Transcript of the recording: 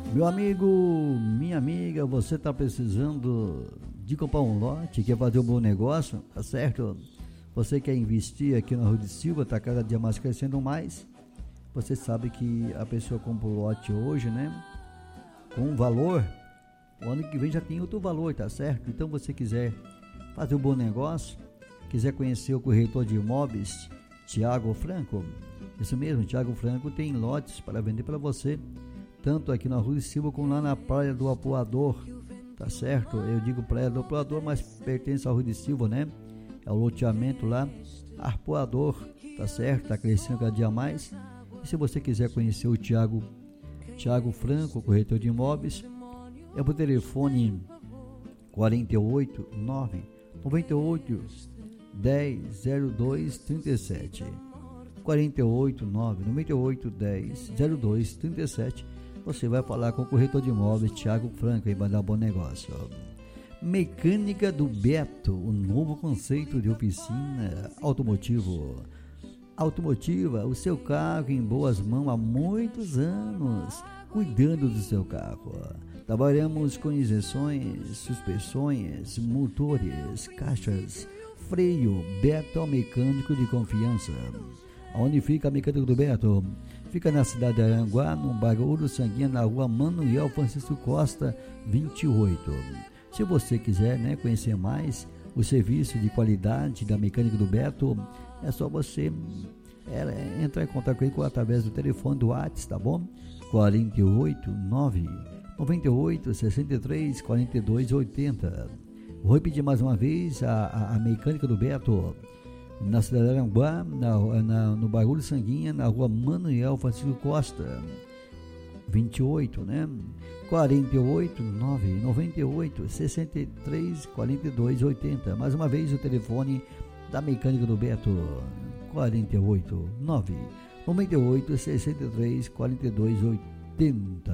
Meu amigo, minha amiga, você está precisando de comprar um lote, quer fazer um bom negócio, tá certo? Você quer investir aqui na Rua de Silva, tá cada dia mais crescendo mais. Você sabe que a pessoa compra o lote hoje, né? Com um valor, o ano que vem já tem outro valor, tá certo? Então você quiser fazer um bom negócio, quiser conhecer o corretor de imóveis, Thiago Franco, isso mesmo, Thiago Franco tem lotes para vender para você, tanto aqui na Rua de Silva como lá na Praia do Apoador, tá certo? Eu digo Praia do Apoador, mas pertence à Rua de Silva, né? É o loteamento lá, Arpoador, tá certo? Tá crescendo cada dia mais. E se você quiser conhecer o Thiago Franco, corretor de imóveis, é pro telefone 48 9 98 10 02 37. 48 9 98 10 02 37. Você vai falar com o corretor de imóveis Thiago Franco e vai dar um bom negócio. Mecânica do Beto, o novo conceito de oficina automotiva, o seu carro em boas mãos há muitos anos, cuidando do seu carro. Trabalhamos com injeções, suspensões, motores, caixas, freio. Beto é um mecânico de confiança. Onde fica a Mecânica do Beto? Fica na cidade de Aranguá, no bairro Uruçanguinha, na rua Manuel Francisco Costa, 28. Se você quiser, né, conhecer mais o serviço de qualidade da Mecânica do Beto, é só você entrar em contato com ele através do telefone do WhatsApp, tá bom? 48 9 98 63 42 80. Vou repetir mais uma vez a Mecânica do Beto, na cidade de Aranguá, no bairro de Sanguinha, na rua Manuel Francisco Costa, 28, né? 48 9 98 63 42 80. Mais uma vez o telefone da Mecânica do Beto, 48 9 98 63 42 80.